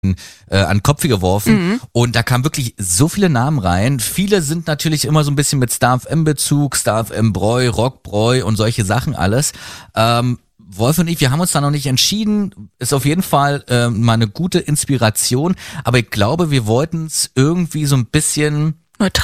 an den Kopf geworfen und da kamen wirklich so viele Namen rein. Viele sind natürlich immer so ein bisschen mit Star FM Bezug, Star FM Bräu, Rockbräu und solche Sachen alles. Wolf und ich, wir haben uns da noch nicht entschieden. Ist auf jeden Fall mal eine gute Inspiration, aber ich glaube, wir wollten es irgendwie so ein bisschen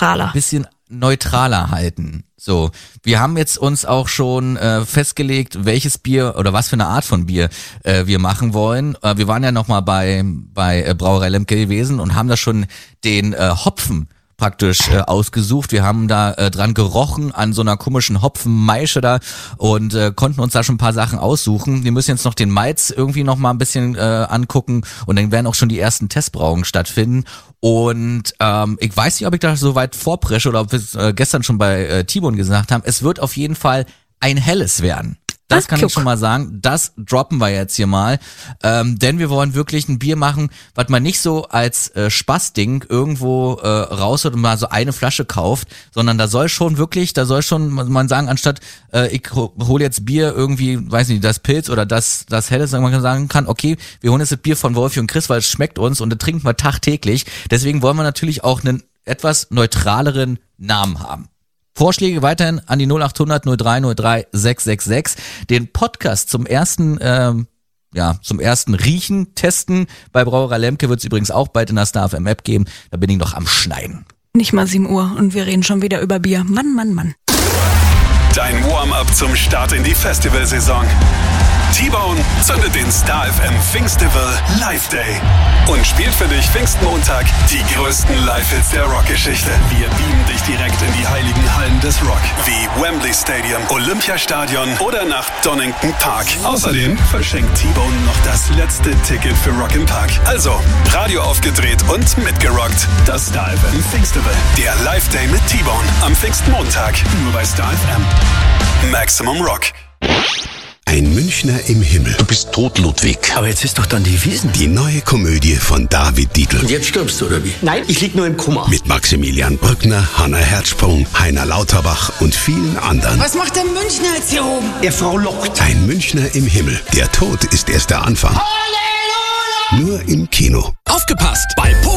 neutraler halten. So, wir haben jetzt uns auch schon festgelegt, welches Bier oder was für eine Art von Bier wir machen wollen. Wir waren ja nochmal bei Brauerei Lemke gewesen und haben da schon den Hopfen praktisch ausgesucht. Wir haben da dran gerochen an so einer komischen Hopfenmaische da und konnten uns da schon ein paar Sachen aussuchen. Wir müssen jetzt noch den Malz irgendwie noch mal ein bisschen angucken und dann werden auch schon die ersten Testbrauungen stattfinden. Und ich weiß nicht, ob ich da so weit vorpresche oder ob wir es gestern schon bei T-Bone gesagt haben. Es wird auf jeden Fall ein helles werden. Das kann ich schon mal sagen. Das droppen wir jetzt hier mal. Denn wir wollen wirklich ein Bier machen, was man nicht so als Spaßding irgendwo rausholt und mal so eine Flasche kauft, sondern da soll schon man sagen, anstatt ich hole jetzt Bier irgendwie, weiß nicht, das Pilz oder das Helles, man sagen kann, okay, wir holen jetzt das Bier von Wolfi und Chris, weil es schmeckt uns und das trinken wir tagtäglich. Deswegen wollen wir natürlich auch einen etwas neutraleren Namen haben. Vorschläge weiterhin an die 0800 0303 666. Den Podcast zum ersten Riechen, Testen bei Brauerei Lemke wird es übrigens auch bald in der Star FM App geben. Da bin ich noch am Schneiden. Nicht mal 7 Uhr und wir reden schon wieder über Bier. Mann. Dein Warm-up zum Start in die Festivalsaison. T-Bone zündet den Star FM Pfingstival Live Day und spielt für dich Pfingstmontag die größten Live-Hits der Rockgeschichte. Wir beamen dich direkt in die heiligen Hallen des Rock, wie Wembley Stadium, Olympiastadion oder nach Donington Park. Außerdem verschenkt T-Bone noch das letzte Ticket für Rock im Park. Also, Radio aufgedreht und mitgerockt. Das Star FM Pfingstival, der Live Day mit T-Bone am Pfingstmontag, nur bei Star FM. Maximum Rock. Ein Münchner im Himmel. Du bist tot, Ludwig. Aber jetzt ist doch dann die Wiesn. Die neue Komödie von David Dietl. Und jetzt stirbst du, oder wie? Nein, ich lieg nur im Koma. Mit Maximilian Brückner, Hanna Herzsprung, Heiner Lauterbach und vielen anderen. Was macht der Münchner jetzt hier oben? Der Frau lockt. Ein Münchner im Himmel. Der Tod ist erst der Anfang. Halleluja! Nur im Kino. Aufgepasst! Bei